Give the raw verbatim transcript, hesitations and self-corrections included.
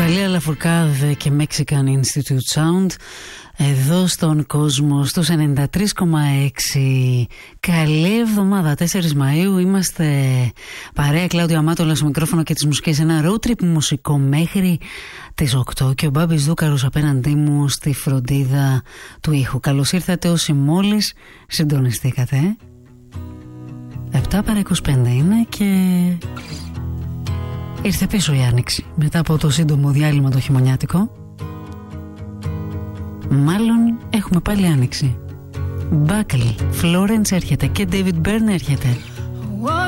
Ταλία Λαφουρκάδε και Mexican Institute Sound εδώ στον κόσμο στους ενενήντα τρία κόμμα έξι. Καλή εβδομάδα, τέσσερις Μαΐου. Είμαστε παρέα, Κλάουδιο Αμάτολα στο μικρόφωνο και τις μουσικές. Ένα road trip μουσικό μέχρι τις οκτώ και ο Μπάμπης Δούκαρος απέναντί μου στη φροντίδα του ήχου. Καλώς ήρθατε όσοι μόλις συντονιστήκατε. επτά παρά είκοσι πέντε είναι και ήρθε πίσω η Άνοιξη μετά από το σύντομο διάλειμμα το χειμωνιάτικο. Μάλλον έχουμε πάλι Άνοιξη. Buckley, Florence έρχεται και David Byrne έρχεται.